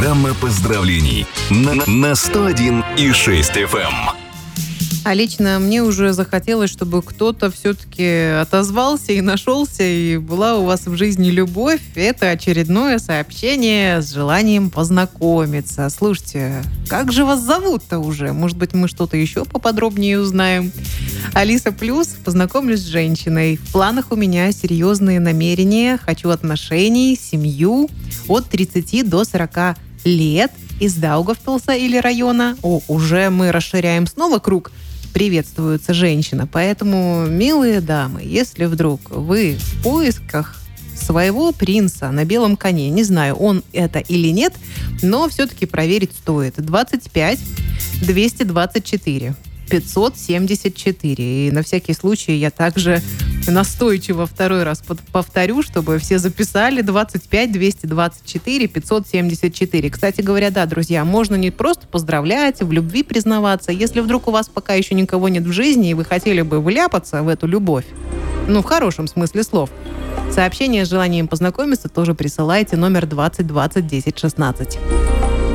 Программа поздравлений на 101,6 FM. А лично мне уже захотелось, чтобы кто-то все-таки отозвался и нашелся, и была у вас в жизни любовь. Это очередное сообщение с желанием познакомиться. Слушайте, как же вас зовут-то уже? Может быть, мы что-то еще поподробнее узнаем? Алиса Плюс, познакомлюсь с женщиной. В планах у меня серьезные намерения. Хочу отношений, семью от 30 до 40 лет из Даугавпилса или района. Уже мы расширяем снова круг. Приветствуется женщина. Поэтому, милые дамы, если вдруг вы в поисках своего принца на белом коне, не знаю, он это или нет, но все-таки проверить стоит. 25 224 574. И на всякий случай я также настойчиво второй раз повторю, чтобы все записали. 25 224 574. Кстати говоря, да, друзья, можно не просто поздравлять, в любви признаваться. Если вдруг у вас пока еще никого нет в жизни, и вы хотели бы вляпаться в эту любовь, в хорошем смысле слов, сообщение с желанием познакомиться тоже присылайте, номер 20 20 10 16.